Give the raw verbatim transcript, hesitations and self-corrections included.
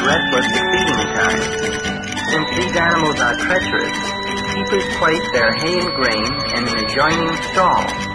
restless at feeding time. Since these animals are treacherous, keepers place their hay and grain in an adjoining stall,